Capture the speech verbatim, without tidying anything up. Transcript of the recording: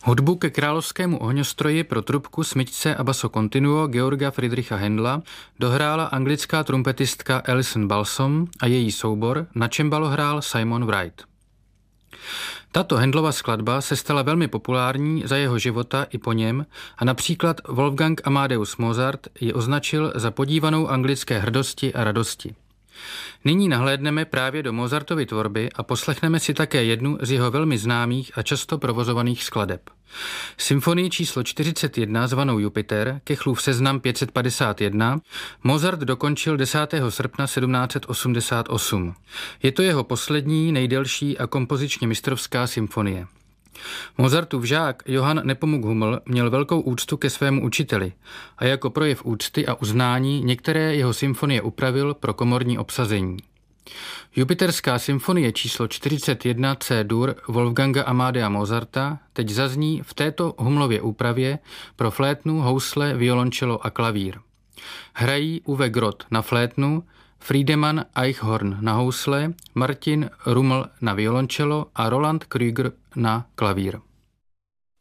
Hudbu ke královskému ohňostroji pro trubku, smyčce a basso continuo Georga Friedricha Händla dohrála anglická trumpetistka Alison Balsom a její soubor, na cembalo hrál Simon Wright. Tato Händlova skladba se stala velmi populární za jeho života i po něm a například Wolfgang Amadeus Mozart ji označil za podívanou anglické hrdosti a radosti. Nyní nahlédneme právě do Mozartovy tvorby a poslechneme si také jednu z jeho velmi známých a často provozovaných skladeb. Symfonii číslo čtyřicet jedna zvanou Jupiter, Kechlův seznam pět set padesát jedna, Mozart dokončil desátého srpna sedmnáct set osmdesát osm. Je to jeho poslední, nejdelší a kompozičně mistrovská symfonie. Mozartův žák Johann Nepomuk Hummel měl velkou úctu ke svému učiteli a jako projev úcty a uznání některé jeho symfonie upravil pro komorní obsazení. Jupiterská symfonie číslo čtyřicet jedna C-dur Wolfganga Amadea Mozarta teď zazní v této Hummlově úpravě pro flétnu, housle, violončelo a klavír. Hrají Uwe Groth na flétnu, Friedemann Eichhorn na housle, Martin Rummel na violončelo a Roland Krüger na klavír.